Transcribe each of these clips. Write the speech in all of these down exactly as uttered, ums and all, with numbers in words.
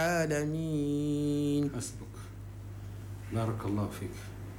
العالمين. حسبك بارك الله فيك.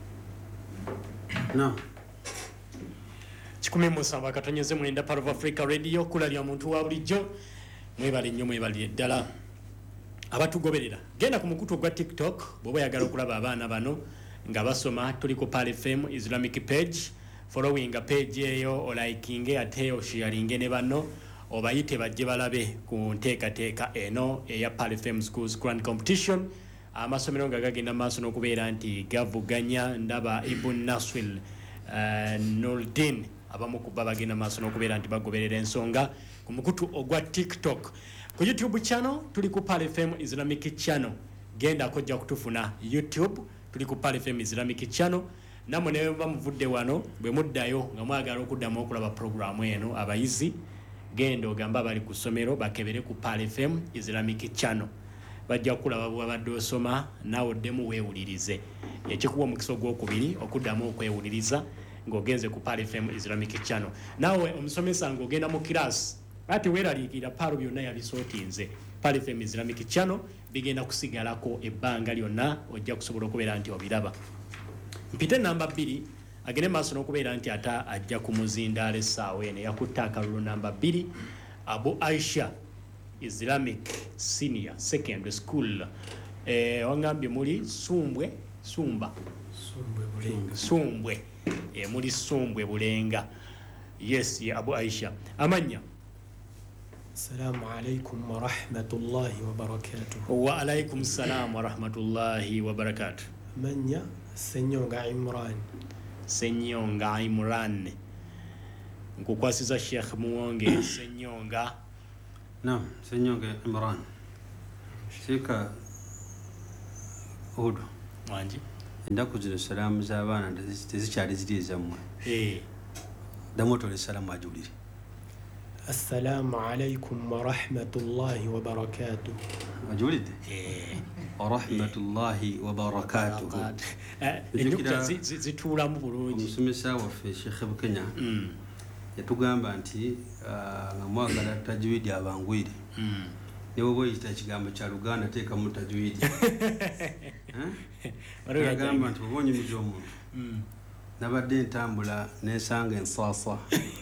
نعم kikumi musamba katonyeze mwenda part of Africa Radio kula lya muntu wa bulijjo mwebale nnyo mwebale ddala abatugoberera genda ku mukutu gwa TikTok bwoba yagala okulaba abaana bano nga basoma tuli ku Pal F M Islamic page following a page eyo o liking ate o sharing ne bano obayite bajje balabe ku nteekateeka eno eya Pal F M Schools Grand Competition amasomero nga gagenda maaso n'okubeera nti gavuganya ndaba Ibn Naswil uh, Nurdin abamu kuba bagenda maaso n'okubeera nti bagoberera ensonga ku mukutu ogwa TikTok. Ku YouTube channel tuli ku Pal F M Islamic channel genda kojja kutufuna YouTube tuli ku Pal F M Islamic channel namwe ne bamuvudde wano bwe muddayo nga mwagala okuddamu okulaba programu eno abayizi genda ogamba bali ku ssomero bakebere ku Pal F M Islamic channel bajja kulaba bwabadde osoma nawe oddemu weewulirize ekikuwa omukisa ogwokubiri okuddamu okwewuliriza ng'ogenze ku Pal F M Islamic channel nawe omusomesa ng'ogenda mu kirasi ati weeraliikira Pal byonna yabisootinze Pal F M Islamic channel bigenda kusigalako ebbanga lyonna ojja kusobola okubeera nti obiraba. Mpite namba bbiri agende maaso n'okubeera nti ata ajja ku muzindaala essaawa eno yakutte akalulu namba bbiri Abu Aisha Islamic Senior Secondary School eh wangambye muli Sumbwe Sumba Sumbwe Bulenga Sumbwe eh muli Sumbwe Bulenga. Yes ya Abu Aisha amanya. Assalamu alaikum wa rahmatullahi wa barakatuh. Wa alaikum salam wa rahmatullahi wa barakatuh. Manya Senyonga Imran. Senyonga Imran nkukwasiza Sheikh Muwonge Senyonga. نعم سنيونغ عمران شيكا هودو wanji ndakuzira salamu z'abaana tezikyali ziri ezammwe eh damotole salamu ajulire. Assalamu alaikum wa rahmatullahi wa barakatuh. ajulide eh wa rahmatullahi wa barakatuh. ennyukuta zituulamu bulungi. Omusomesa waffe Sheikh Bukenya yatugamba nti nga mwagala tajwidi abangwire ne bwe boyita ekigambo kya Luganda teekamu tajwidi agamba nti oba onyumiza omuntu nabadde ntambula nensanga ensaasa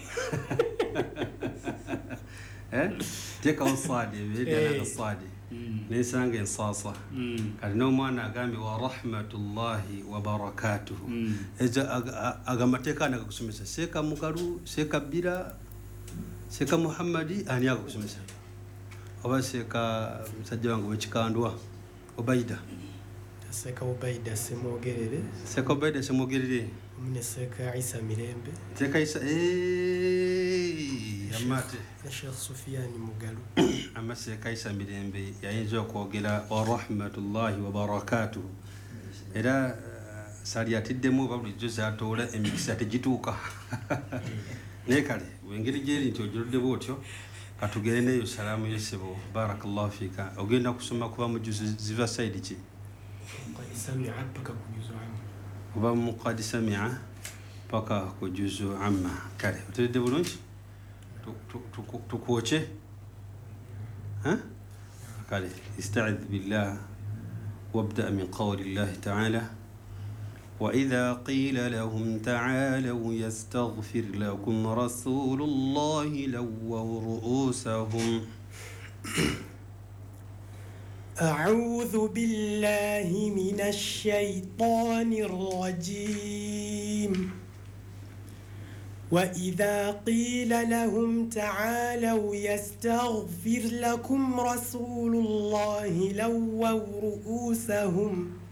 teekawo saadi ebeeddala saadi nensanga ensaasa kati n'omwana agambye wa rahmatullahi wa barakatuhu agamba teeka ani agakusomesa Seeka Mukalu Seeka Bira Seeka Muhammadi ani agakusomesa oba Seeka musajja wange wekikandwa Obaida Seeka Obaida Semwogerere Seeka Obaida Semwogerere mune Seeka Isa Mirembe Seeka Isa eh amate na Sheikh Sufyan Mugalu ama Seeka Isa Mirembe yayinza okwogera wa rahmatullahi wa barakatuh era sali atiddemu babulijjo zatoola emikisa tegituuka naye kale wengeri gyeri nti ojuludde bwotyo katugere neyo salaamu yesebo barakallahu fika ogenda kusoma kuba mujuzi ziva saidi ki samia paka kujuzu amma kuba muqad samia paka kujuzu amma kale otulidde bulungi tukwoche ها قال استعذ بالله وابدأ من قول الله تعالى وإذا قيل لهم تعالوا يستغفر لكم رسول الله لووا رؤوسهم أعوذ بالله من الشيطان الرجيم وإذا قيل لهم تعالوا يستغفر لكم رسول الله لووا رؤوسهم